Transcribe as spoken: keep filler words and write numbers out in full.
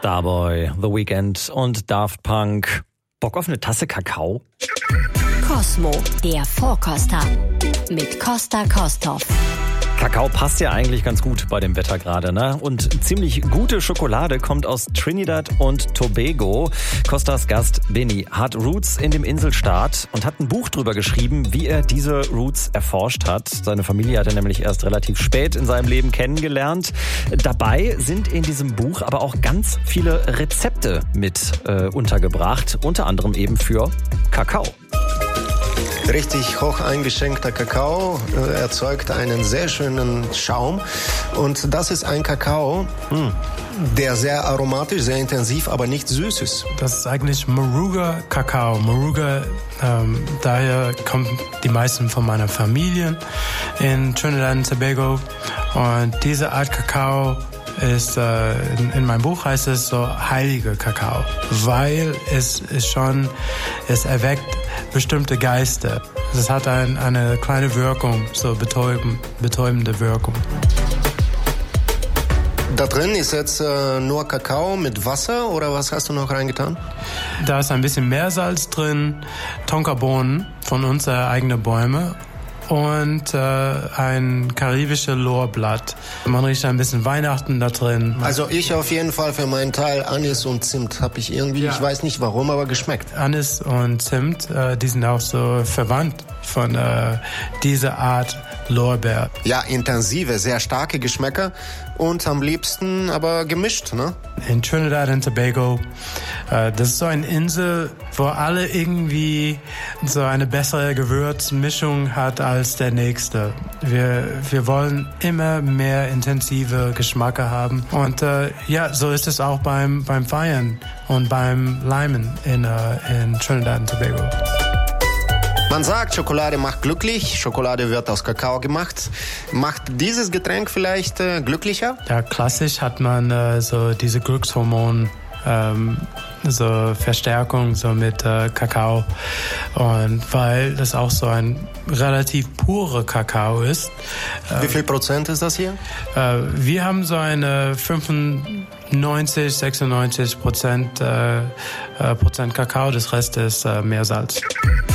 Starboy, The Weeknd und Daft Punk. Bock auf eine Tasse Kakao? Cosmo, der Vorkoster mit Costa Kosthoff. Kakao passt ja eigentlich ganz gut bei dem Wetter gerade, ne? Und ziemlich gute Schokolade kommt aus Trinidad und Tobago. Costas Gast Benny hat Roots in dem Inselstaat und hat ein Buch drüber geschrieben, wie er diese Roots erforscht hat. Seine Familie hat er nämlich erst relativ spät in seinem Leben kennengelernt. Dabei sind in diesem Buch aber auch ganz viele Rezepte mit äh, untergebracht, unter anderem eben für Kakao. Richtig hoch eingeschenkter Kakao äh, erzeugt einen sehr schönen Schaum. Und das ist ein Kakao, mh, der sehr aromatisch, sehr intensiv, aber nicht süß ist. Das ist eigentlich Moruga-Kakao. Moruga, ähm, daher kommen die meisten von meiner Familie in Trinidad und Tobago. Und diese Art Kakao ist, äh, in, in meinem Buch heißt es so heilige Kakao, weil es ist schon, es erweckt bestimmte Geister. Es hat ein, eine kleine Wirkung, so betäubend, betäubende Wirkung. Da drin ist jetzt äh, nur Kakao mit Wasser oder was hast du noch reingetan? Da ist ein bisschen Meersalz drin, Tonkabohnen von unseren eigenen Bäumen und äh, ein karibisches Lorbeerblatt. Man riecht ein bisschen Weihnachten da drin. Also ich auf jeden Fall für meinen Teil Anis und Zimt habe ich irgendwie, ja. Ich weiß nicht warum, aber geschmeckt. Anis und Zimt, äh, die sind auch so verwandt von äh, dieser Art Lorbeer. Ja, intensive, sehr starke Geschmäcker und am liebsten aber gemischt, ne? In Trinidad und Tobago, äh, das ist so eine Insel, wo alle irgendwie so eine bessere Gewürzmischung hat als der nächste. Wir, wir wollen immer mehr intensive Geschmäcker haben und äh, ja, so ist es auch beim, beim Feiern und beim Limen in, äh, in Trinidad und Tobago. Man sagt, Schokolade macht glücklich, Schokolade wird aus Kakao gemacht. Macht dieses Getränk vielleicht äh, glücklicher? Ja, klassisch hat man äh, so diese Glückshormone, ähm, so Verstärkung so mit äh, Kakao. Und weil das auch so ein relativ pure Kakao ist. Äh, Wie viel Prozent ist das hier? Äh, wir haben so eine fünfundneunzig, sechsundneunzig Prozent, äh, Prozent Kakao, das Rest ist äh, Meersalz.